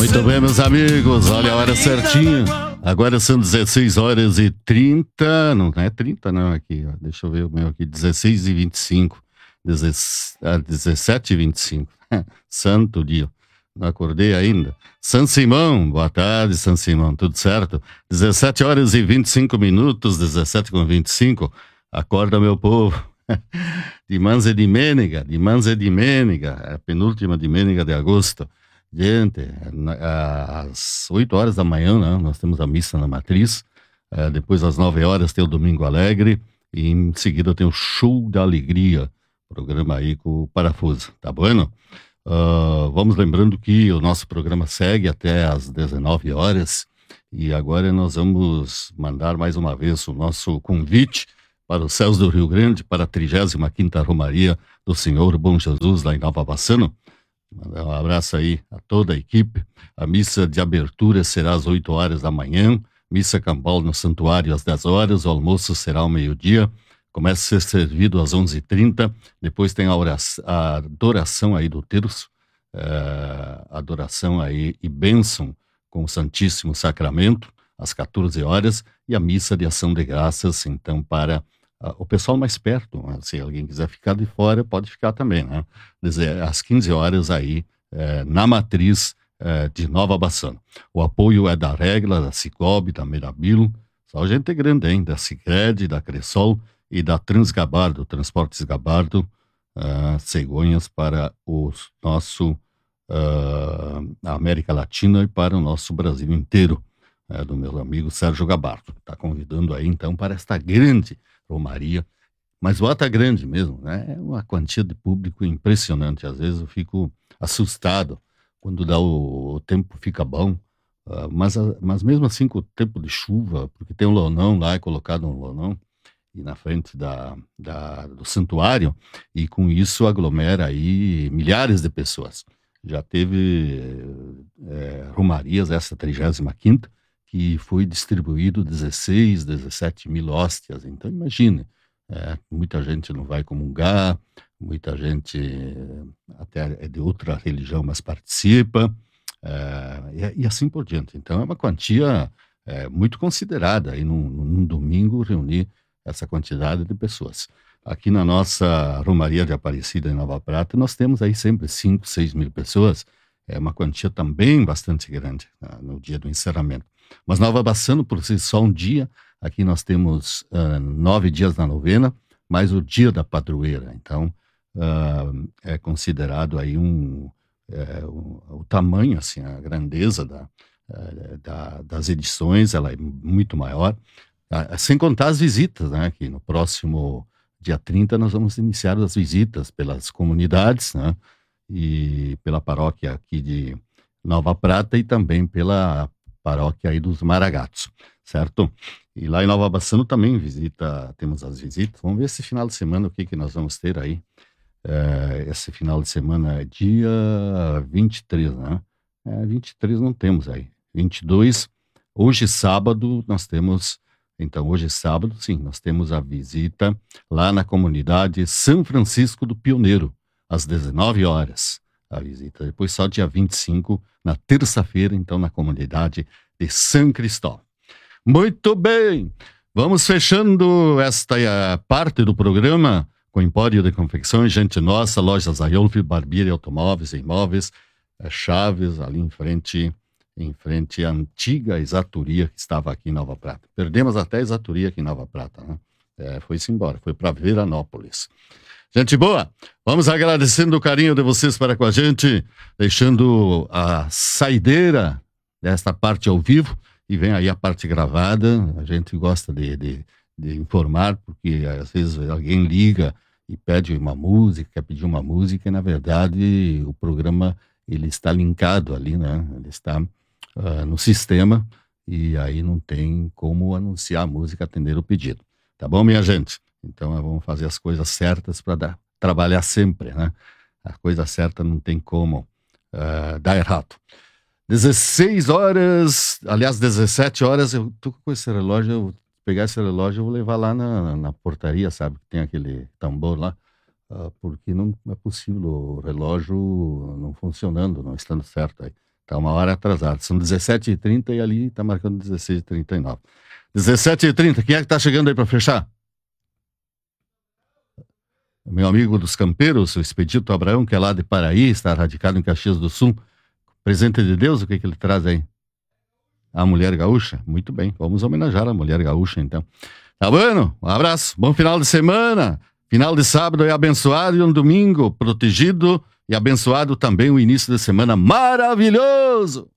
Muito bem, meus amigos, olha a hora certinha. Agora são 16 horas e 30, não é 30 não, aqui, ó. Deixa eu ver o meu aqui, 16 e 25, 17 e 25, santo dia, não acordei ainda. São Simão, boa tarde, São Simão, tudo certo? 17 horas e 25 minutos, 17 com 25, acorda meu povo. De Manzé de Mênega, a penúltima de Mênega de agosto. Gente, às 8 horas da manhã, né, nós temos a missa na Matriz, depois às 9 horas tem o Domingo Alegre, e em seguida tem o Show da Alegria, programa aí com o Parafuso, tá bueno? Vamos lembrando que o nosso programa segue até às 19 horas, e agora nós vamos mandar mais uma vez o nosso convite para os céus do Rio Grande, para a 35ª Romaria do Senhor Bom Jesus, lá em Nova Bassano. Mandar um abraço aí a toda a equipe. A missa de abertura será às 8 horas da manhã, missa campal no santuário às 10 horas, o almoço será ao meio-dia, começa a ser servido às 11h30, depois tem a adoração aí do terço, adoração aí e bênção com o Santíssimo Sacramento, às 14 horas, e a missa de ação de graças, então, para o pessoal mais perto, né? Se alguém quiser ficar de fora, pode ficar também, né? Às 15 horas aí, na Matriz de Nova Bassano. O apoio é da Regla, da Cicobi, da Mirabilo, só gente grande, hein? Da Sicredi, da Cressol e da Transgabardo, Transportes Gabardo, cegonhas para o nosso a América Latina e para o nosso Brasil inteiro, do meu amigo Sérgio Gabardo. Está convidando aí, então, para esta grande romaria, mas bota grande mesmo, né? É uma quantia de público impressionante. Às vezes eu fico assustado quando o tempo fica bom, mas mesmo assim com o tempo de chuva, porque tem um lonão lá, é colocado um lonão e na frente do santuário, e com isso aglomera aí milhares de pessoas. Já teve romarias, essa 35ª, que foi distribuído 16, 17 mil hóstias. Então, imagine, muita gente não vai comungar, muita gente até é de outra religião, mas participa, e assim por diante. Então, é uma quantia muito considerada, aí num domingo, reunir essa quantidade de pessoas. Aqui na nossa Romaria de Aparecida, em Nova Prata, nós temos aí sempre 5, 6 mil pessoas, é uma quantia também bastante grande, no dia do encerramento. Mas Nova Bassano, por si só um dia, aqui nós temos 9 dias na novena, mais o dia da padroeira. Então, é considerado aí o tamanho, assim, a grandeza das edições, ela é muito maior. Sem contar as visitas, né? Que no próximo dia 30 nós vamos iniciar as visitas pelas comunidades, né? E pela paróquia aqui de Nova Prata e também pela paróquia aí dos Maragatos, certo? E lá em Nova Bassano também temos as visitas. Vamos ver esse final de semana o que nós vamos ter aí. Esse final de semana é dia 23, né? 23 não temos aí. 22, hoje sábado nós temos, então hoje sábado, sim, nós temos a visita lá na comunidade São Francisco do Pioneiro, às 19 horas. A visita. Depois só dia 25, na terça-feira, então, na comunidade de São Cristóvão. Muito bem! Vamos fechando esta parte do programa com Empório de Confecções, Gente Nossa, Lojas Aiolf, Barbearia, Automóveis e Imóveis, Chaves, ali em frente à antiga exatoria que estava aqui em Nova Prata. Perdemos até a exatoria aqui em Nova Prata, né? Foi-se embora, foi para Veranópolis. Gente boa, vamos agradecendo o carinho de vocês para com a gente, deixando a saideira desta parte ao vivo, e vem aí a parte gravada. A gente gosta de informar, porque às vezes alguém liga e pede uma música, quer pedir uma música, e na verdade o programa ele está linkado ali, né? Ele está no sistema, e aí não tem como anunciar a música, atender o pedido. Tá bom, minha gente? Então, vamos fazer as coisas certas para trabalhar sempre, né? A coisa certa não tem como dar errado. 16 horas, aliás, 17 horas, eu tô com esse relógio, eu vou pegar esse relógio, eu vou levar lá na portaria, sabe? Que tem aquele tambor lá, porque não é possível o relógio não funcionando, não estando certo aí. Tá uma hora atrasado. São 17h30 e ali tá marcando 16h39. 17h30, quem é que tá chegando aí para fechar? Meu amigo dos campeiros, o Expedito Abraão, que é lá de Paraí, está radicado em Caxias do Sul. Presente de Deus, o que ele traz aí? A mulher gaúcha? Muito bem, vamos homenagear a mulher gaúcha, então. Tá bueno? Um abraço, bom final de semana. Final de sábado é abençoado e um domingo protegido e abençoado também o início de semana maravilhoso.